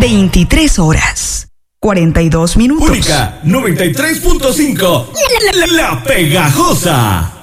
23 horas, 42 minutos. Única 93.5. La Pegajosa.